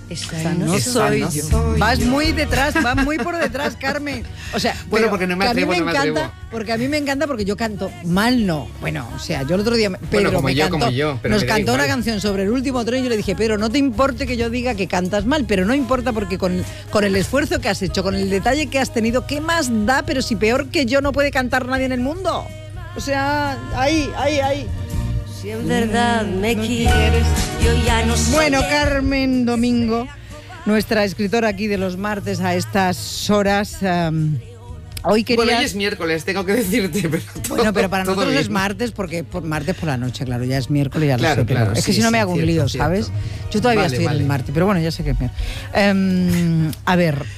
Esta no soy yo. Vas muy por detrás, Carmen. O sea, bueno, porque no me atrevo, Porque a mí me encanta porque yo canto mal, no. Bueno, o sea, yo el otro día Pedro nos cantó una canción sobre el último tren y yo le dije, Pedro, no te importe que yo diga que cantas mal, pero no importa porque con el esfuerzo que has hecho, con el detalle que has tenido, ¿qué más da? Pero si peor que yo no puede cantar nadie en el mundo. O sea, ahí. Si en verdad me quieres, yo ya no sé. Bueno, Carmen Domingo, nuestra escritora aquí de los martes a estas horas. Hoy es miércoles, tengo que decirte. Pero para nosotros bien. Es martes, porque martes por la noche, claro, ya es miércoles, ya lo sé. Claro, es que si no me hago un lío, ¿sabes? Yo todavía estoy en el martes, pero bueno, ya sé que es miércoles. A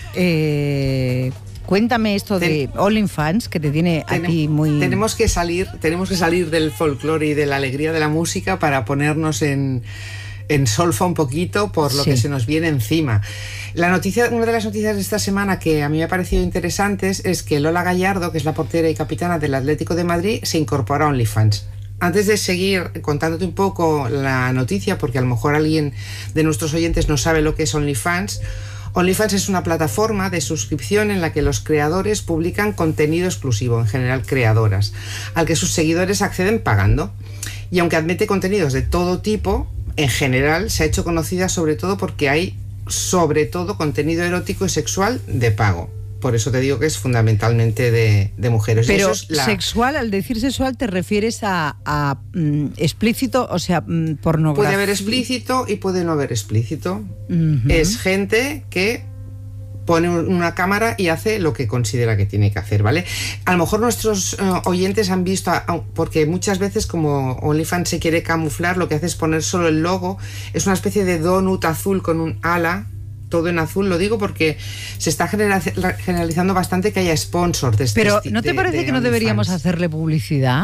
ver, cuéntame esto de OnlyFans, que te tiene aquí muy... Tenemos que salir del folclore y de la alegría de la música para ponernos en solfa un poquito por lo que se nos viene encima. Una de las noticias de esta semana que a mí me ha parecido interesantes es que Lola Gallardo, que es la portera y capitana del Atlético de Madrid, se incorpora a OnlyFans. Antes de seguir contándote un poco la noticia, porque a lo mejor alguien de nuestros oyentes no sabe lo que es OnlyFans. OnlyFans es una plataforma de suscripción en la que los creadores publican contenido exclusivo, en general creadoras, al que sus seguidores acceden pagando. Y aunque admite contenidos de todo tipo, en general se ha hecho conocida sobre todo porque hay sobre todo contenido erótico y sexual de pago. Por eso te digo que es fundamentalmente de mujeres. Pero eso es sexual, al decir sexual, ¿te refieres a explícito, o sea, pornografía? Puede haber explícito y puede no haber explícito. Uh-huh. Es gente que pone una cámara y hace lo que considera que tiene que hacer, ¿vale? A lo mejor nuestros oyentes han visto, porque muchas veces como OnlyFans se quiere camuflar, lo que hace es poner solo el logo, es una especie de donut azul con un ala, todo en azul. Lo digo porque se está generalizando bastante que haya sponsors de este. Pero ¿no te parece que no deberíamos hacerle publicidad?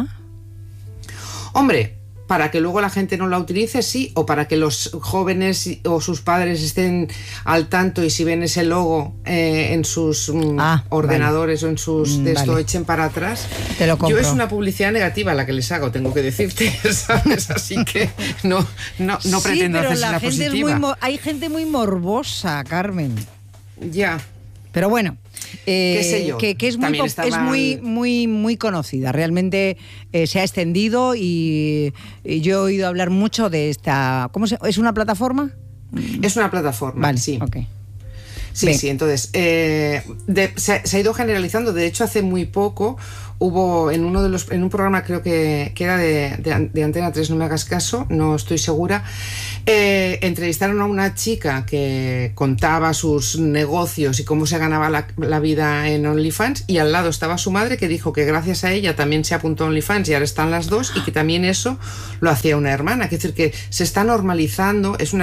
Hombre, para que luego la gente no la utilice, sí, o para que los jóvenes o sus padres estén al tanto y si ven ese logo en sus ordenadores o en sus esto echen para atrás. Te lo compro. Yo es una publicidad negativa la que les hago, tengo que decirte, ¿sabes? Así que no pretendo hacer una positiva. Hay gente muy morbosa, Carmen. Ya. Pero bueno, ¿qué sé yo? Que es muy conocida. Realmente se ha extendido y yo he oído hablar mucho de esta... ¿Es una plataforma? Es una plataforma, vale, sí. Okay. Sí, entonces se ha ido generalizando. De hecho, hace muy poco hubo en un programa, creo que era de Antena 3, no me hagas caso, no estoy segura, entrevistaron a una chica que contaba sus negocios y cómo se ganaba la vida en OnlyFans, y al lado estaba su madre, que dijo que gracias a ella también se apuntó a OnlyFans y ahora están las dos, y que también eso lo hacía una hermana. Es decir, que se está normalizando, es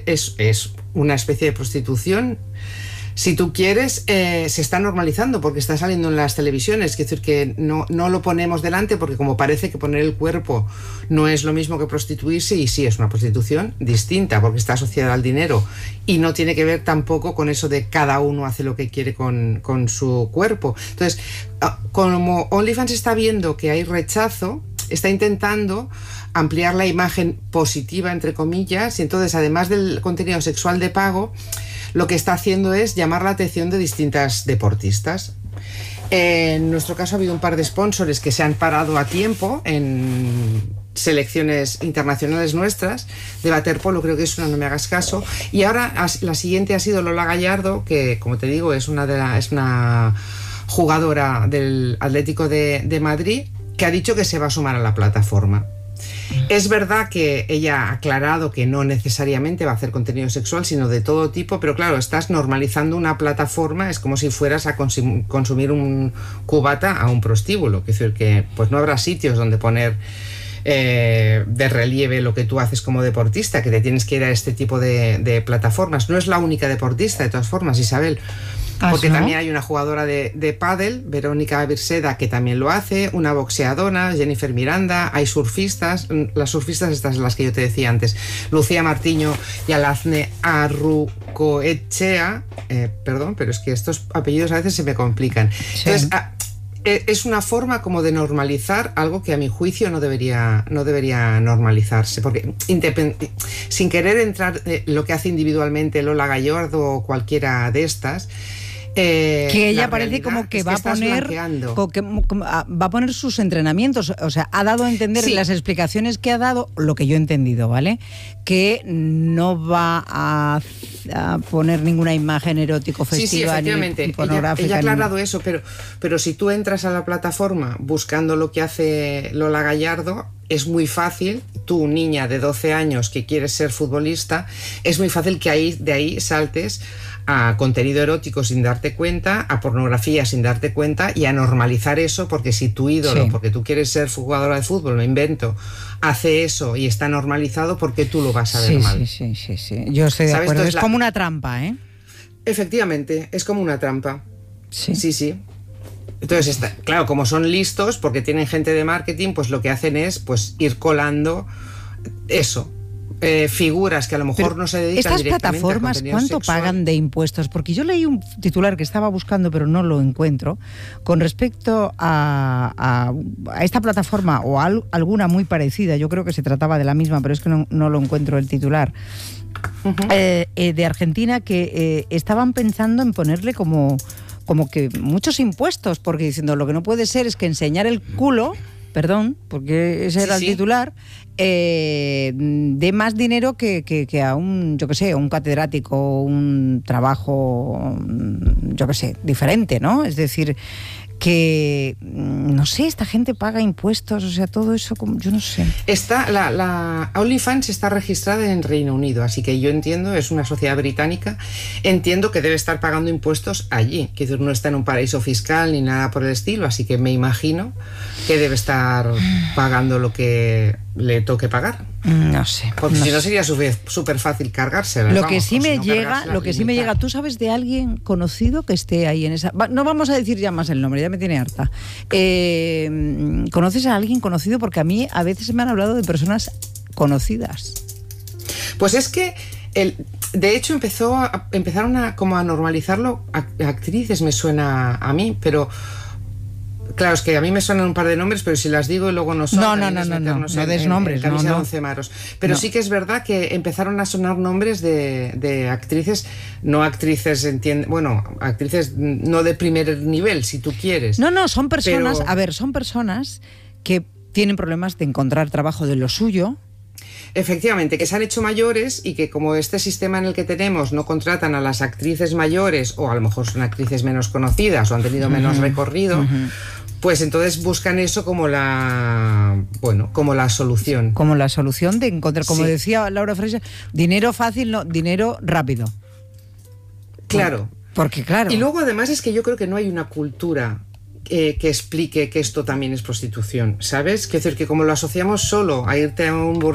una especie de prostitución. Si tú quieres, se está normalizando porque está saliendo en las televisiones. Es decir, que no lo ponemos delante porque como parece que poner el cuerpo no es lo mismo que prostituirse, y sí, es una prostitución distinta porque está asociada al dinero y no tiene que ver tampoco con eso de cada uno hace lo que quiere con su cuerpo. Entonces, como OnlyFans está viendo que hay rechazo, está intentando ampliar la imagen positiva, entre comillas, y entonces, además del contenido sexual de pago, lo que está haciendo es llamar la atención de distintas deportistas. En nuestro caso ha habido un par de sponsors que se han parado a tiempo en selecciones internacionales nuestras. De waterpolo creo que es una, no me hagas caso. Y ahora la siguiente ha sido Lola Gallardo, que como te digo es una jugadora del Atlético de Madrid, que ha dicho que se va a sumar a la plataforma. Es verdad que ella ha aclarado que no necesariamente va a hacer contenido sexual, sino de todo tipo, pero claro, estás normalizando una plataforma, es como si fueras a consumir un cubata a un prostíbulo, es decir, que pues no habrá sitios donde poner de relieve lo que tú haces como deportista, que te tienes que ir a este tipo de plataformas. No es la única deportista, de todas formas, Isabel, porque también hay una jugadora de pádel, Verónica Birseda, que también lo hace, una boxeadora, Jennifer Miranda, hay surfistas, las surfistas estas las que yo te decía antes, Lucía Martiño y Alazne Arrucoechea, perdón, pero es que estos apellidos a veces se me complican. Sí. Entonces, es una forma como de normalizar algo que a mi juicio no debería normalizarse, porque sin querer entrar lo que hace individualmente Lola Gallardo o cualquiera de estas, que ella parece como que va a poner sus entrenamientos, o sea, ha dado a entender en las explicaciones que ha dado, lo que yo he entendido, ¿vale? Que no va a poner ninguna imagen erótico festiva efectivamente. Ni pornográfica. Ella ha aclarado eso, pero si tú entras a la plataforma buscando lo que hace Lola Gallardo, es muy fácil, tú, niña de 12 años que quieres ser futbolista, es muy fácil que de ahí saltes a contenido erótico sin darte cuenta, a pornografía sin darte cuenta y a normalizar eso, porque si tu ídolo, porque tú quieres ser jugadora de fútbol, me invento, hace eso y está normalizado, ¿por qué tú lo vas a ver mal? Sí. Yo estoy de acuerdo. Entonces, es como una trampa, ¿eh? Efectivamente, es como una trampa. Sí. Entonces, claro, como son listos, porque tienen gente de marketing, pues lo que hacen es pues ir colando eso. Figuras que a lo mejor no se dedican directamente a plataformas, ¿cuánto sexual? Pagan de impuestos? Porque yo leí un titular que estaba buscando, pero no lo encuentro, con respecto a esta plataforma o a alguna muy parecida. Yo creo que se trataba de la misma, pero es que no lo encuentro el titular. De Argentina, que estaban pensando en ponerle como que muchos impuestos, porque diciendo lo que no puede ser es que enseñar el culo, perdón, porque ese era el titular, de más dinero que a un, yo qué sé, un catedrático, un trabajo, yo qué sé, diferente, ¿no? Es decir, que, no sé, esta gente paga impuestos, o sea, todo eso, yo no sé. La OnlyFans está registrada en Reino Unido, así que yo entiendo, es una sociedad británica, entiendo que debe estar pagando impuestos allí, que no está en un paraíso fiscal ni nada por el estilo, así que me imagino que debe estar pagando lo que le toque pagar. No sé. Porque si no sería súper fácil cargársela. Lo que sí me llega, ¿tú sabes de alguien conocido que esté ahí en esa? No vamos a decir ya más el nombre, ya me tiene harta. ¿Conoces a alguien conocido? Porque a mí a veces me han hablado de personas conocidas. Pues es que de hecho empezaron a normalizarlo actrices, me suena a mí, pero claro, es que a mí me suenan un par de nombres, pero si las digo y luego no son... No des nombres. Camisa de 11 maros. Pero sí que es verdad que empezaron a sonar nombres de actrices, actrices no de primer nivel, si tú quieres. No, son personas, son personas que tienen problemas de encontrar trabajo de lo suyo. Efectivamente, que se han hecho mayores y que como este sistema en el que tenemos no contratan a las actrices mayores, o a lo mejor son actrices menos conocidas o han tenido menos recorrido, pues entonces buscan eso como la solución. Como la solución de encontrar, como decía Laura Freixa, dinero fácil, no, dinero rápido. Claro. Porque claro. Y luego además es que yo creo que no hay una cultura que explique que esto también es prostitución, ¿sabes? Es decir, que como lo asociamos solo a irte a un